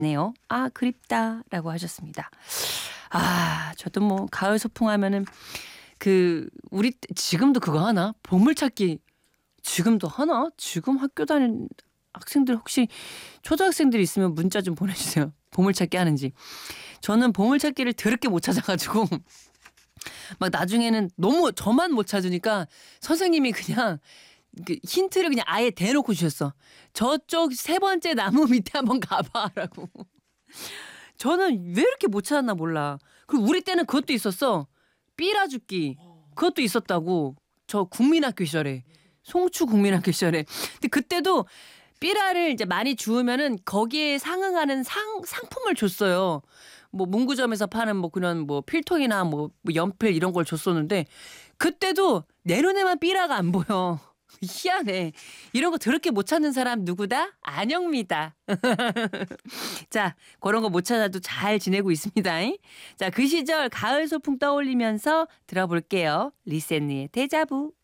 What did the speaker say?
네요. 아 그립다라고 하셨습니다. 아 저도 뭐 가을 소풍 하면은 우리 지금도 그거 하나? 보물찾기 지금도 하나? 지금 학교 다니는 학생들 혹시 초등학생들 있으면 문자 좀 보내주세요. 보물찾기 하는지. 저는 보물찾기를 더럽게 못 찾아가지고 막 나중에는 너무 저만 못 찾으니까 선생님이 그냥 힌트를 그냥 아예 대놓고 주셨어. 저쪽 세 번째 나무 밑에 한번 가봐라고. 저는 왜 이렇게 못 찾았나 몰라. 그리고 우리 때는 그것도 있었어. 삐라 줍기. 그것도 있었다고. 저 국민학교 시절에. 송추 국민학교 시절에. 근데 그때도 삐라를 이제 많이 주우면은 거기에 상응하는 상품을 줬어요. 뭐 문구점에서 파는 뭐 그런 뭐 필통이나 뭐 연필 이런 걸 줬었는데 그때도 내 눈에만 삐라가 안 보여. 희한해. 이런 거 더럽게 못 찾는 사람 누구다? 안영미다. 자, 그런 거 못 찾아도 잘 지내고 있습니다. 자, 그 시절 가을 소풍 떠올리면서 들어볼게요. 리셋니의 데자부.